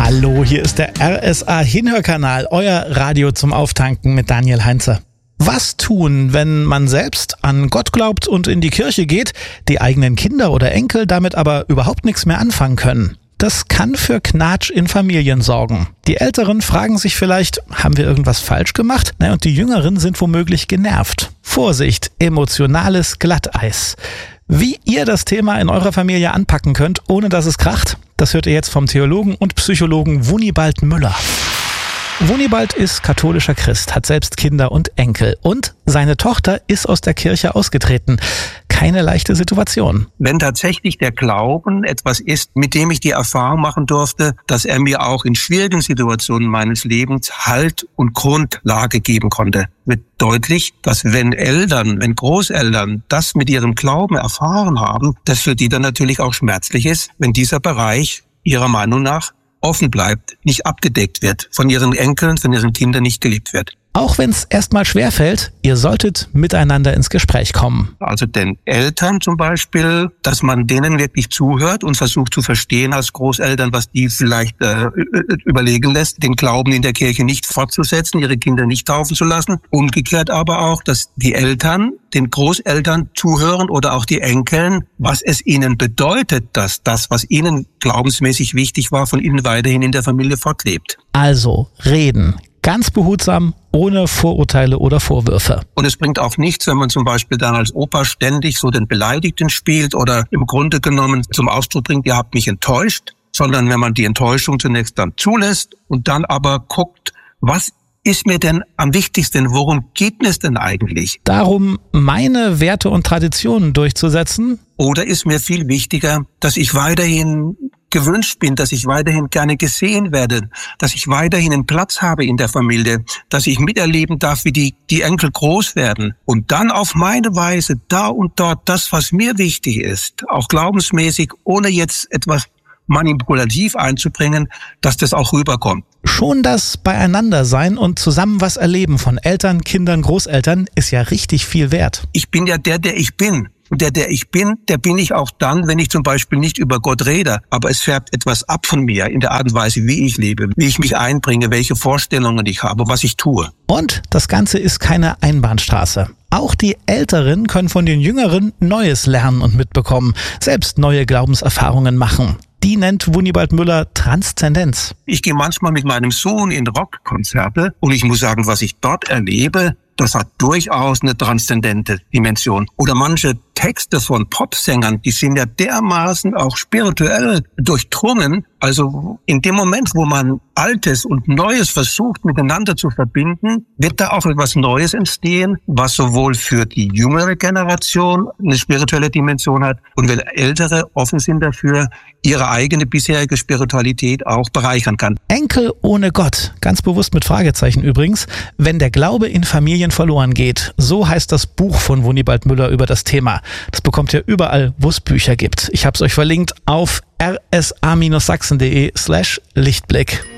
Hallo, hier ist der RSA Hinhörkanal, euer Radio zum Auftanken mit Daniel Heinze. Was tun, wenn man selbst an Gott glaubt und in die Kirche geht, die eigenen Kinder oder Enkel damit aber überhaupt nichts mehr anfangen können? Das kann für Knatsch in Familien sorgen. Die Älteren fragen sich vielleicht, haben wir irgendwas falsch gemacht? Und die Jüngeren sind womöglich genervt. Vorsicht, emotionales Glatteis. Wie ihr das Thema in eurer Familie anpacken könnt, ohne dass es kracht, das hört ihr jetzt vom Theologen und Psychologen Wunibald Müller. Wunibald ist katholischer Christ, hat selbst Kinder und Enkel und seine Tochter ist aus der Kirche ausgetreten. Keine leichte Situation. Wenn tatsächlich der Glauben etwas ist, mit dem ich die Erfahrung machen durfte, dass er mir auch in schwierigen Situationen meines Lebens Halt und Grundlage geben konnte, wird deutlich, dass wenn Großeltern das mit ihrem Glauben erfahren haben, das für die dann natürlich auch schmerzlich ist, wenn dieser Bereich ihrer Meinung nach offen bleibt, nicht abgedeckt wird, von ihren Enkeln, von ihren Kindern nicht gelebt wird. Auch wenn es erstmal schwerfällt, ihr solltet miteinander ins Gespräch kommen. Also den Eltern zum Beispiel, dass man denen wirklich zuhört und versucht zu verstehen als Großeltern, was die vielleicht überlegen lässt, den Glauben in der Kirche nicht fortzusetzen, ihre Kinder nicht taufen zu lassen. Umgekehrt aber auch, dass die Eltern den Großeltern zuhören oder auch die Enkeln, was es ihnen bedeutet, dass das, was ihnen glaubensmäßig wichtig war, von ihnen weiterhin in der Familie fortlebt. Also reden. Ganz behutsam, ohne Vorurteile oder Vorwürfe. Und es bringt auch nichts, wenn man zum Beispiel dann als Opa ständig so den Beleidigten spielt oder im Grunde genommen zum Ausdruck bringt, ihr habt mich enttäuscht, sondern wenn man die Enttäuschung zunächst dann zulässt und dann aber guckt, was ist mir denn am wichtigsten, worum geht es denn eigentlich? Darum, meine Werte und Traditionen durchzusetzen? Oder ist mir viel wichtiger, dass ich weiterhin gewünscht bin, dass ich weiterhin gerne gesehen werde, dass ich weiterhin einen Platz habe in der Familie, dass ich miterleben darf, wie die Enkel groß werden und dann auf meine Weise da und dort das, was mir wichtig ist, auch glaubensmäßig, ohne jetzt etwas manipulativ einzubringen, dass das auch rüberkommt. Schon das Beieinandersein und zusammen was erleben von Eltern, Kindern, Großeltern ist ja richtig viel wert. Ich bin ja der ich bin. Und der ich bin, der bin ich auch dann, wenn ich zum Beispiel nicht über Gott rede. Aber es färbt etwas ab von mir in der Art und Weise, wie ich lebe, wie ich mich einbringe, welche Vorstellungen ich habe, was ich tue. Und das Ganze ist keine Einbahnstraße. Auch die Älteren können von den Jüngeren Neues lernen und mitbekommen, selbst neue Glaubenserfahrungen machen. Die nennt Wunibald Müller Transzendenz. Ich gehe manchmal mit meinem Sohn in Rockkonzerte und ich muss sagen, was ich dort erlebe, das hat durchaus eine transzendente Dimension. Oder manche Texte von Popsängern, die sind ja dermaßen auch spirituell durchdrungen. Also in dem Moment, wo man Altes und Neues versucht miteinander zu verbinden, wird da auch etwas Neues entstehen, was sowohl für die jüngere Generation eine spirituelle Dimension hat und wenn Ältere offen sind dafür, ihre eigene bisherige Spiritualität auch bereichern kann. Enkel ohne Gott, ganz bewusst mit Fragezeichen übrigens, wenn der Glaube in Familien verloren geht. So heißt das Buch von Wunibald Müller über das Thema. Das bekommt ihr überall, wo es Bücher gibt. Ich habe es euch verlinkt auf rsa-sachsen.de/Lichtblick.